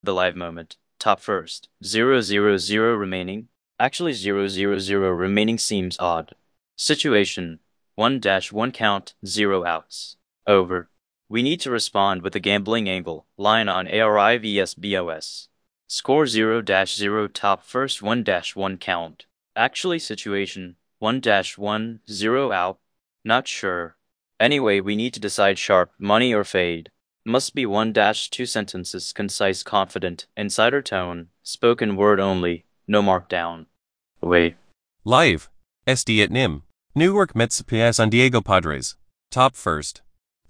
The live moment. Top first. 0-0-0 remaining. Actually 0-0-0 remaining seems odd. Situation. 1-1 count, 0 outs. Over. We need to respond with a gambling angle. Line on ARI vs BOS. Score 0-0 top first 1-1 count. Actually situation. 1-1, 0 out. Not sure. Anyway, we need to decide sharp, money or fade. Must be 1-2 sentences, concise, confident, insider tone, spoken word only, no markdown. Wait. Live. SD at NIM. Newark Mets vs San Diego Padres. Top first.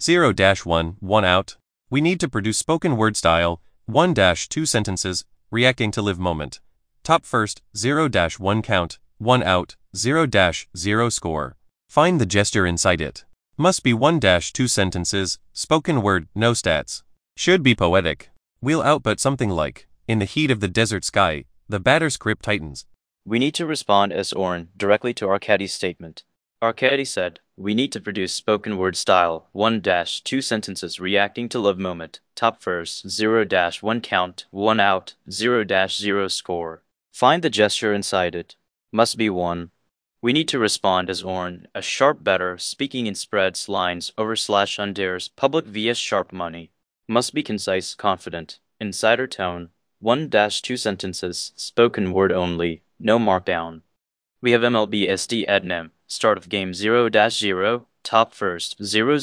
0-1, 1 out. We need to produce spoken word style, 1-2 sentences, reacting to live moment. Top first, 0-1 count, 1 out, 0-0 score. Find the gesture inside it. Must be 1-2 sentences, spoken word, no stats. Should be poetic. We'll output something like, in the heat of the desert sky, the batter's grip tightens. We need to respond as Oren directly to Arkadiy's statement. Arkadiy said, we need to produce spoken word style, 1-2 sentences reacting to love moment. Top first, 0-1 count, 1 out, 0-0 score. Find the gesture inside it. Must be 1. We need to respond as Oren, a sharp better, speaking in spreads, lines, over/unders, public vs sharp money. Must be concise, confident, insider tone, 1-2 sentences, spoken word only, no markdown. We have MLB SD at NIM, start of game 0-0, top first,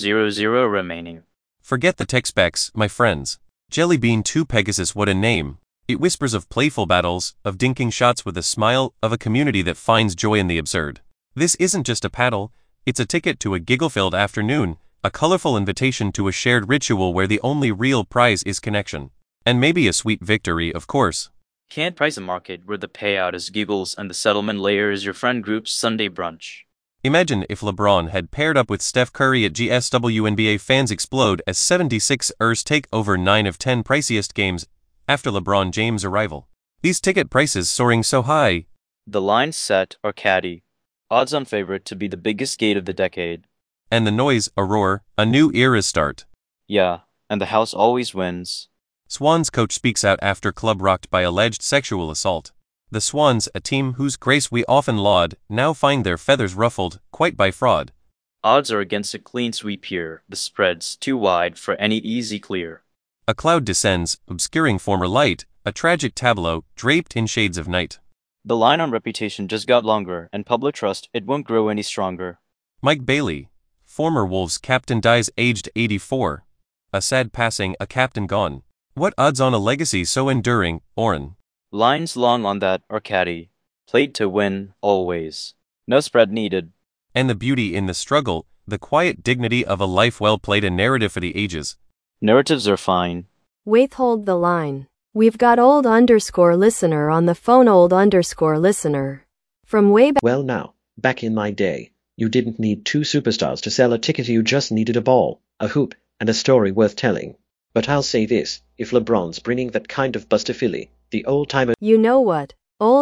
0-0 remaining. Forget the tech specs, my friends. Jellybean 2 Pegasus, what a name. It whispers of playful battles, of dinking shots with a smile, of a community that finds joy in the absurd. This isn't just a paddle, it's a ticket to a giggle-filled afternoon, a colorful invitation to a shared ritual where the only real prize is connection. And maybe a sweet victory, of course. Can't price a market where the payout is giggles and the settlement layer is your friend group's Sunday brunch. Imagine if LeBron had paired up with Steph Curry at GSW. NBA fans explode as 76ers take over 9 of 10 priciest games after LeBron James' arrival. These ticket prices soaring so high. The line set Arkadiy. Odds on favorite to be the biggest gate of the decade. And the noise, a roar, a new era's start. Yeah, and the house always wins. Swans coach speaks out after club rocked by alleged sexual assault. The Swans, a team whose grace we often laud, now find their feathers ruffled, quite by fraud. Odds are against a clean sweep here, the spread's too wide for any easy clear. A cloud descends, obscuring former light, a tragic tableau, draped in shades of night. The line on reputation just got longer, and public trust, it won't grow any stronger. Mike Bailey, former Wolves captain, dies aged 84. A sad passing, a captain gone. What odds on a legacy so enduring, Oren? Lines long on that, Arkadiy. Played to win, always. No spread needed. And the beauty in the struggle, the quiet dignity of a life well played, a narrative for the ages. Narratives are fine. Wait, hold the line. We've got old_listener on the phone, old_listener. From way back. Well now, back in my day, you didn't need 2 superstars to sell a ticket, you just needed a ball, a hoop, and a story worth telling. But I'll say this, if LeBron's bringing that kind of buzz to Philly, the old-timer. You know what,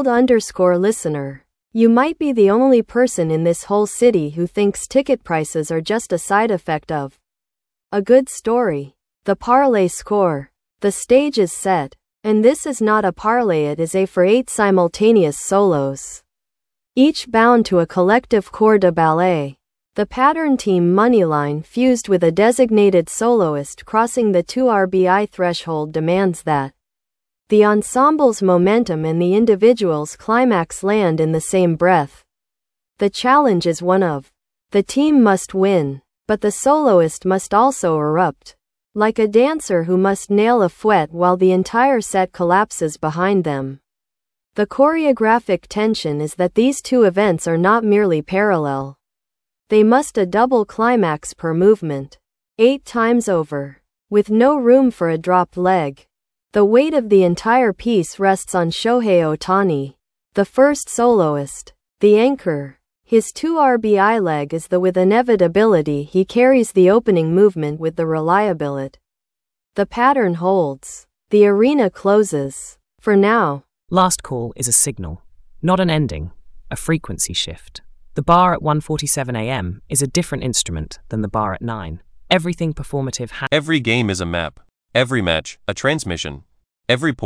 old_listener. You might be the only person in this whole city who thinks ticket prices are just a side effect of a good story. The parlay score. The stage is set. And this is not a parlay, it is a for 8 simultaneous solos. Each bound to a collective corps de ballet. The pattern team moneyline fused with a designated soloist crossing the 2 RBI threshold demands that the ensemble's momentum and the individual's climax land in the same breath. The challenge is one of the team must win, but the soloist must also erupt. Like a dancer who must nail a fouette while the entire set collapses behind them. The choreographic tension is that these two events are not merely parallel. They must a double climax per movement. 8 times over. With no room for a dropped leg. The weight of the entire piece rests on Shohei Ohtani, the first soloist, the anchor. His 2 RBI leg is the with inevitability he carries the opening movement with the reliability. The pattern holds. The arena closes. For now. Last call is a signal, not an ending, a frequency shift. The bar at 1:47 a.m. is a different instrument than the bar at 9. Everything performative Every game is a map. Every match, a transmission. Every